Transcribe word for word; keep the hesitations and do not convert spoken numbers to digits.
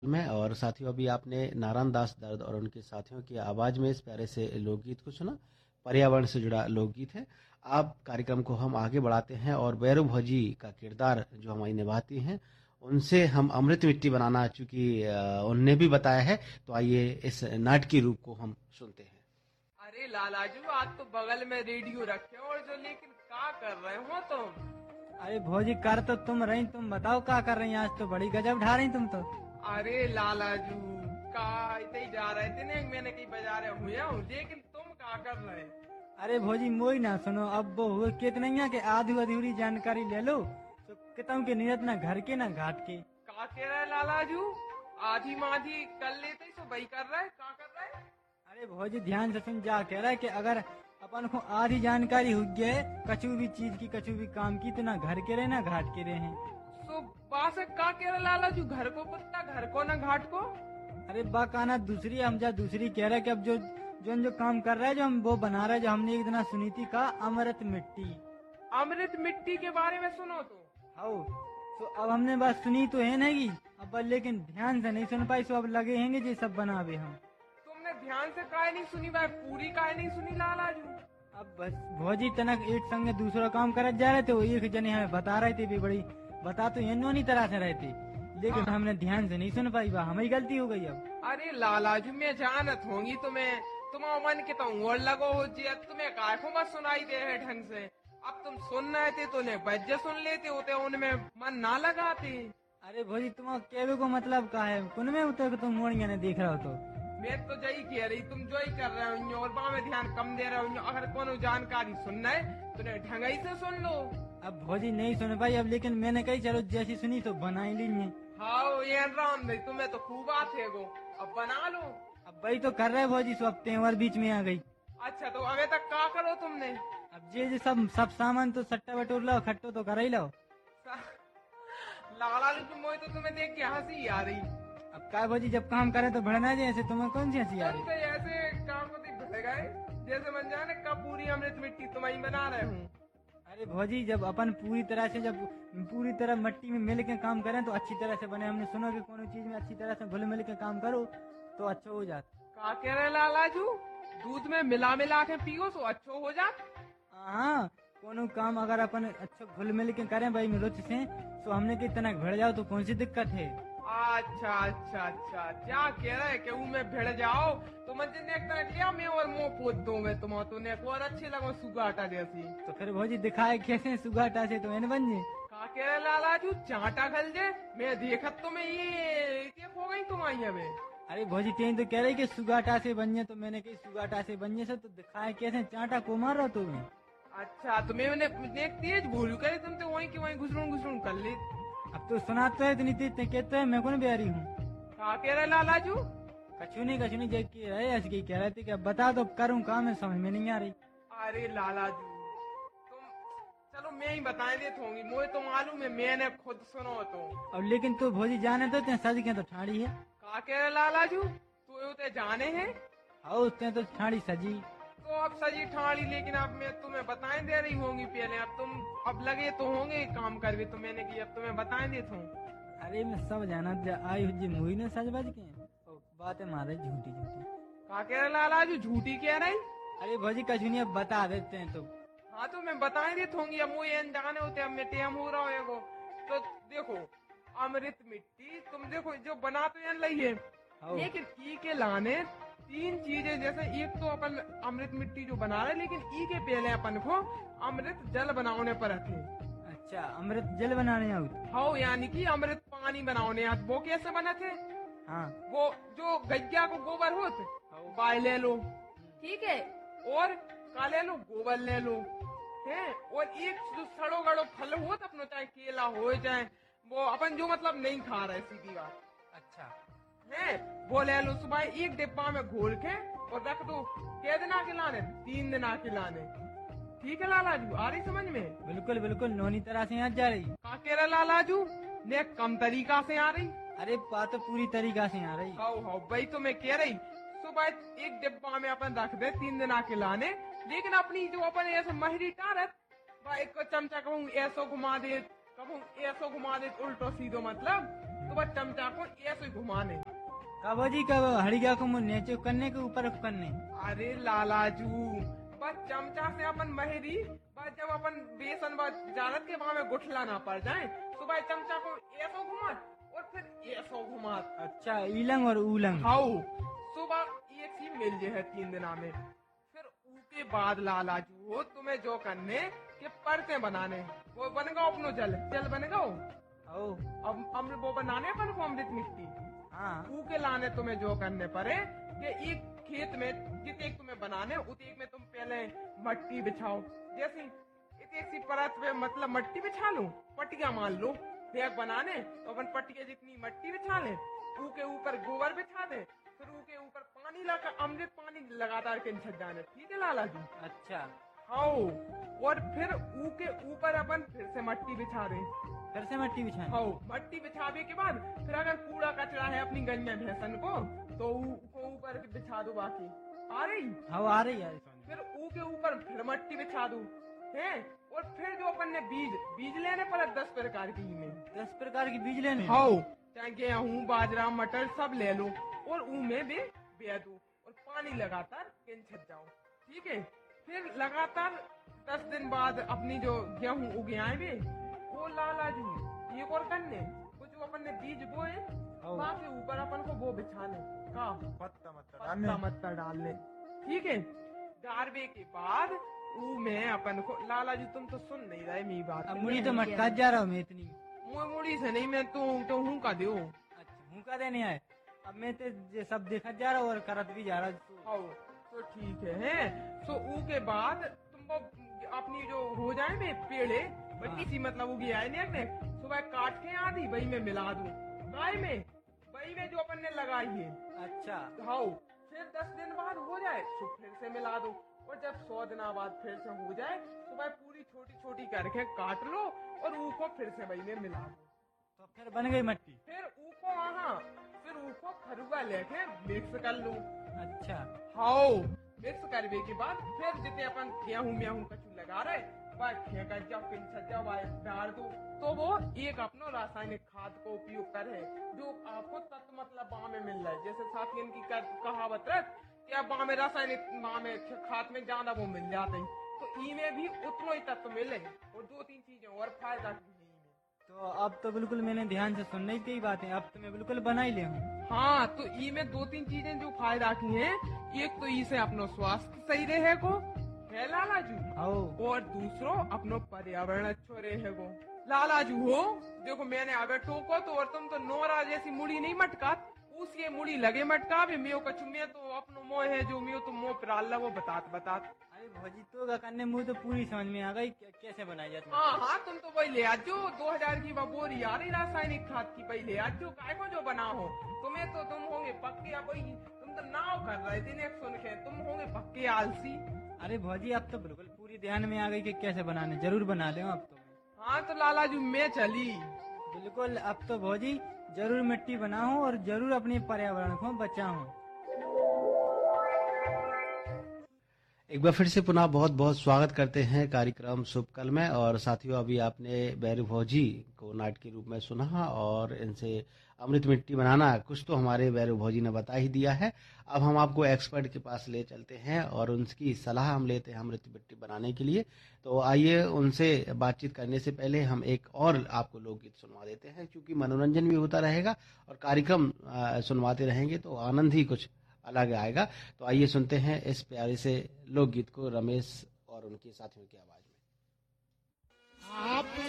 में। और साथियों, अभी आपने नारायण दास दर्द और उनके साथियों की आवाज में इस प्यारे से लोकगीत को सुना। पर्यावरण से जुड़ा लोकगीत है। आप कार्यक्रम को हम आगे बढ़ाते हैं और बैरू भौजी का किरदार जो हमारी निभाती हैं, उनसे हम अमृत मिट्टी बनाना, चूंकि उनने भी बताया है, तो आइए इस नाटकीय रूप को हम सुनते हैं। अरे लालाजू, आज तो बगल में रेडियो रखे और जो, लेकिन क्या कर रहे हो तुम? अरे भौजी, कर तो तुम रही, तुम बताओ क्या कर रही? आज तो बड़ी गजब ढा रही तुम तो। अरे लालाजू, का इतने ही जा रहे थे ना, मैंने कहीं बजा रहे हुए हूँ, लेकिन तुम क्या कर रहे? अरे भौजी मोई ना सुनो, अब वो हुए कितनैया के आधी अधूरी जानकारी ले लो तो कितम के नियत ना घर के ना घाट के। का कह रहे लालाजू? आधी माधी कर लेते सो वही कर रहे, का कर रहे? अरे भौजी ध्यान से सुन, जा कह रहा है कि अगर अपन को आधी जानकारी हो गए कछु भी चीज की, कछु भी काम की, तो ना घर के रहे ना घाट के रहे। सो बास का कह रहे लालाजू? घर को कुत्ता, घर को ना घाट को? अरे बाकाना दूसरी, हम जा दूसरी कह रहे कि अब जो जो जो काम कर रहा है, जो हम वो बना रहे, जो हमने एक दिन सुनी थी का अमृत मिट्टी। अमृत मिट्टी के बारे में सुनो तो। आओ तो अब हमने बात सुनी तो है नहीं, अब लेकिन ध्यान से नहीं सुन पाई, सो अब लगे हैंगे जे सब बनावे हम। तुमने ध्यान से काहे नहीं सुनी भाई? पूरी काहे नहीं सुनी लालाजू? अब बस भौजी तनक एक संग दूसरा काम करत जा रहे थे, वो एक जने हमें बता रहे थे भी, बड़ी बता तो नहीं तरह से रहे थे, लेकिन हाँ। हमने ध्यान से नहीं सुन पाई, वह हमारी गलती हो गई। अब अरे लालाजू, मैं जानत होंगी तुम्हें, तुम मन के तो और लगो हो जी, तुम्हें काय को मत सुनाई दे है ढंग से। अब तुम सुन रहे थे तो उन्हें बज्जे सुन लेते होते, उनमें मन ना लगाते। अरे भौजी, तुम कहवे को मतलब का है? कुन में उतर तुम मोड़िया ने देख रहा हो तो? मैं तो यही कह रही, तुम जो ही कर रहे हो और बा में ध्यान कम दे रहे हो। अगर कोनो जानकारी सुनना है तो ढंगाई से सुन लो। अब भौजी नहीं सुन पाई अब, लेकिन मैंने कही चलो जैसी सुनी तो बना ही लीजिए। हाँ ये राम भाई, तुम्हें तो खूब आत है गो, अब बना लो। अब वही तो कर रहे भौजी, सो अब त्योहार बीच में आ गई। अच्छा तो अभी तक क्या करो तुमने? अब जे जे सब सब सामान तो सट्टा बटोर लो, खट्टो तो कर ही लो। लाला तुम तो तुम्हें देख के हंसी आ रही। अब क्या भौजी, जब काम करे तो बढ़ना जाए, ऐसे तुम्हें कौन सी हंसी आ रही? ऐसे काम को बढ़ गए जैसे मन जाने का पूरी अमृत मिट्टी तुम्हें बना रहे हूँ। अरे भौजी, जब अपन पूरी तरह से, जब पूरी तरह मिट्टी में मिल के काम करें तो अच्छी तरह से बने। हमने सुना कि कोनो चीज में अच्छी तरह से घुल मिल के काम करो तो अच्छा हो जाता। का कह रहे लालाजू? दूध में मिला मिला के पियो तो अच्छा हो जात? हाँ, कोनो काम अगर अपन अच्छा घुल मिल के करें भाई रुच से, तो हमने कितना भिड़ जाओ तो कौन सी दिक्कत है? अच्छा अच्छा अच्छा, क्या कह रहे कि में भिड़ जाओ तो मुझे एक तरह क्या मैं और मुंह पोत दूंगे तुम तो ने और अच्छे लगो सुगाटा जैसी। तो फिर भौजी दिखाए कैसे सुगाटा से तो इन बन जे। का कह रहे लालाजू? चाटा खल जे मैं देखत तुम्हें ये क्या हो गई तुम आई हमें। अरे भौजी तेन तो कह रही कि सुगाटा से बन, तो मैंने कही सुगाटा से बन से तो दिखाए कैसे चाटा को मार रहा तुम्हें। अच्छा तो मैंने एक तेज भूल करे, तुम तो वहीं की वहीं घुसरून घुसरून कर ली। अब तो सुनाते है इतनी तेज कहते है, मैं कौन बिहारी हूँ? का कह रहे लालाजू? कछु नहीं कछु नहीं, जब की रहे ऐसे की कह रहे थे कि बता दो करूँ काम है, समझ में नहीं आ रही। अरे लालाजू तुम, चलो मैं ही बताए देता होंगी, मुझे तो मालूम है, मैंने खुद सुनो तो। अब लेकिन तू भौजी जाने तो ते सज के तो ठाड़ी है। का कह रहे लालाजू? तू तो जाने हैं? हाँ उसने तो ठाड़ी सजी। तो अब सजी ठाड़ी, लेकिन अब मैं तुम्हें बताए दे रही होंगी पहले, अब तुम अब लगे तो होंगे काम कर भी, तो मैंने की अब तुम्हें बताए देता हूँ। अरे मैं सब जाना आई हुई मुही ने सज बज के बातें मारे झूठी झूठी। का कह रहे लालाजू? झूठी कह रही? अरे भौजी कछु नहीं, अब बता देते हैं तो। हाँ तो मैं बताए देता होंगी, अब मुझे जाने होते, अब मैं टेम हो रहा है। तो देखो अमृत मिट्टी, तुम देखो जो बना तो यहाँ लई है, लेकिन ई के लाने तीन चीजें, जैसे एक तो अपन अमृत मिट्टी जो बना रहे, लेकिन ई के पहले अपन को अमृत जल बनाने पर रखे। अच्छा अमृत जल बनाने आउट? हाँ यानी कि अमृत पानी बनाने आत। वो कैसे बना थे? हाँ वो जो गैया को गोबर होते बाय ले लो, ठीक है, और का ले लो गोबर ले लो है, और एक जो सड़ो गड़ो फल हो अपना, चाहे केला हो चाहे वो अपन जो मतलब नहीं खा रहे, सीधी बात। अच्छा है वो ले लो, सुबह एक डिब्बा में घोल के और रख दो। कै दिन के लाने? तीन दिन के लाने। ठीक है लालाजू, आ रही समझ में? बिल्कुल बिल्कुल, नोनी तरह से यहाँ जा रही। का कह रहा लालाजू? ने कम तरीका से आ रही? अरे बात तो पूरी तरीका से आ रही। हाँ हाँ भाई, तो मैं कह रही सुबह एक डिब्बा में अपन रख दे तीन दिन के लाने, लेकिन अपनी जो अपन ऐसे महरी टारत एक को चमचा कहूँ ऐसो घुमा दे, कहूँ ऐसो घुमा दे, उल्टो सीधो मतलब तो बस चमचा को ऐसे ही घुमाने। कब जी कब हड़िया को मुँह नीचे करने के ऊपर करने। अरे लालाजू बस चमचा से अपन महेरी बस जब अपन बेसन बस जालत के वहां में गुठला ना पड़ जाए तो भाई चमचा को ऐसा घुमा और फिर ऐसा घुमा। अच्छा ईलंग और ऊलंग। हाँ सुबह एक सी मिल जे है तीन दिना में। फिर उसके बाद लालाजू हो तुम्हें जो करने के परते बनाने वो बन गो अपनो जल जल बन गो। अब अमृत वो बनाने अपन को अमृत मिट्टी। हाँ ऊ के लाने तुम्हें जो करने पड़े कि एक खेत में जितने तुम्हें बनाने उतने में तुम पहले मट्टी बिछाओ। जैसी इतने सी परत पे मतलब मट्टी बिछा लो पट्टियां मान लो बैग बनाने तो अपन पट्टियां जितनी मट्टी बिछा ले ऊ के ऊपर गोबर बिछा दे फिर ऊ के ऊपर पानी लगा अमृत पानी लगातार के जाने। ठीक है लाला जी। अच्छा हाँ और फिर ऊ के ऊपर अपन फिर से मट्टी बिछा दे फिर से मट्टी बिछा। हाँ मट्टी बिछावे के बाद फिर अगर कूड़ा कचरा है अपनी गंजा भैंसन को तो ऊ ऊपर बिछा दो। बाकी आ रही। हाँ आ रही है। फिर ऊ के ऊपर फिर मट्टी बिछा दो है और फिर जो अपन ने बीज बीज लेने पड़े दस प्रकार की में दस प्रकार की बीज लेने। हाँ चाहे गेहूँ बाजरा मटर सब ले लो और ऊ में भी बे दो और पानी लगातार छत जाओ। ठीक है फिर लगातार दस दिन बाद अपनी जो गेहूँ उगे आए वो लालाजू एक और करने वो जो अपन ने बीज बोए वहाँ के ऊपर अपन को वो बिछाने का पत्ता मत्ता पत्ता मत्ता डालने। ठीक है डालने के बाद ऊ में अपन को लालाजू तुम तो सुन नहीं रहे मेरी बात। अब मुड़ी तो मटका जा रहा हूँ मैं इतनी मुड़ी से नहीं मैं तो तो हूँ का दो। अच्छा हूँ का देने आए अब मैं तो ये सब देखा जा रहा हूँ और करत भी जा रहा हूँ। तो ठीक है हैं तो ऊ के बाद तुम अपनी जो हो जाए में पेड़े बड़ी सी मतलब उगी आए ने सुबह काट के आधी वही में मिला दूं गाय में वही में जो अपन ने लगाई है। अच्छा हाँ फिर दस दिन बाद हो जाए तो फिर से मिला दो और जब सौ दिन बाद फिर से हो जाए तो भाई पूरी छोटी छोटी करके काट लो और ऊ को फिर से वही में मिला दो तो फिर बन गई मट्टी। फिर ऊ को वहाँ फिर ऊ को फरुआ लेके मिक्स कर लो। अच्छा हाँ मिक्स करने के बाद फिर जितने अपन गेहूँ गेहूँ कचू लगा रहे फेंका जाओ पिंच जाओ डाल दो तो वो एक अपना रासायनिक खाद को उपयोग करे जो आपको तत्व मतलब बाह में मिल रहा है। जैसे साथियों की कहावत है कि अब बाह में रासायनिक बाह में खाद में ज्यादा वो मिल जाते हैं तो ई में भी उतना ही तत्व मिले और दो तीन चीजें और फायदा की है। तो अब तो बिल्कुल मैंने ध्यान से सुन रही थी बातें अब तो मैं बिल्कुल बना ही ले हूँ। हाँ तो ई में दो तीन चीजें जो फायदा की है एक तो ई से अपना स्वास्थ्य सही रहे को है लालाजू और दूसरो अपनो पर्यावरण अच्छो रहे गो लालाजू हो। देखो मैंने अगर टोको तो और तुम तो नोरा जैसी मुड़ी नहीं मटका उसके मुड़ी लगे मटका भी मैं कछु मैं तो अपनो मोह है जो मैं तो मोह प्राल वो बतात बतात। अरे भौजी तो का करने मुझे तो पूरी समझ में आ गई कैसे बनाई जाती है। हाँ हाँ तुम तो वही ले आज जो दो हजार की बोरी आ रही रासायनिक खाद की पहले आज जो काय को जो बना हो तुम्हें तो तुम होंगे पक्के अब तुम तो नाव कर रहे दिन एक सुन के तुम होंगे पक्के आलसी। अरे भौजी अब तो बिल्कुल पूरी ध्यान में आ गई कि कैसे बनाने जरूर बना ले अब तो। हाँ तो लालाजू मैं चली बिल्कुल अब तो भौजी जरूर मिट्टी बनाऊं और जरूर अपने पर्यावरण को बचाऊं। एक बार फिर से पुनः बहुत बहुत स्वागत करते हैं कार्यक्रम शुभ कल में। और साथियों अभी आपने बैरू भौजी को नाट के रूप में सुना और इनसे अमृत मिट्टी बनाना कुछ तो हमारे बैरू भौजी ने बता ही दिया है। अब हम आपको एक्सपर्ट के पास ले चलते हैं और उनकी सलाह हम लेते हैं अमृत मिट्टी बनाने के लिए। तो आइए उनसे बातचीत करने से पहले हम एक और आपको लोकगीत सुनवा देते हैं क्योंकि मनोरंजन भी होता रहेगा और कार्यक्रम सुनवाते रहेंगे तो आनंद ही कुछ अलग आएगा। तो आइए सुनते हैं इस प्यारे से लोकगीत को रमेश और उनके साथियों की आवाज में। आप